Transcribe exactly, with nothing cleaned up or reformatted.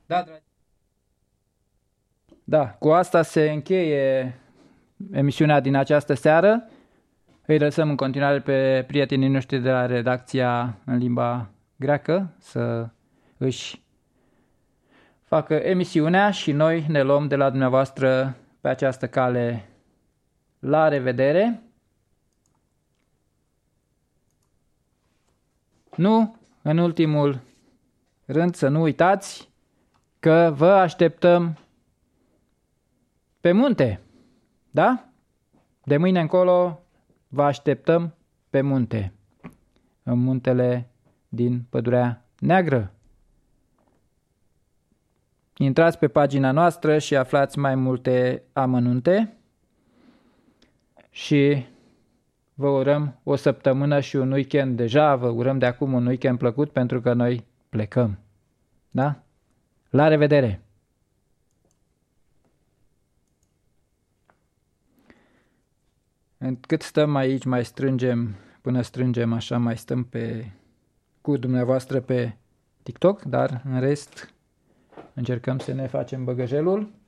Da, dragi. Da, cu asta se încheie emisiunea din această seară. Îi lăsăm în continuare pe prietenii noștri de la redacția în limba greacă să își facă emisiunea și noi ne luăm de la dumneavoastră pe această cale. La revedere! Nu, în ultimul rând, să nu uitați că vă așteptăm pe munte, da? De mâine încolo vă așteptăm pe munte, în muntele din Pădurea Neagră. Intrați pe pagina noastră și aflați mai multe amănunte și vă urăm o săptămână și un weekend. Deja vă urăm de acum un weekend plăcut pentru că noi plecăm. Da? La revedere! Cât stăm aici, mai strângem, până strângem așa, mai stăm pe, cu dumneavoastră pe TikTok, dar în rest încercăm să ne facem băgăjelul.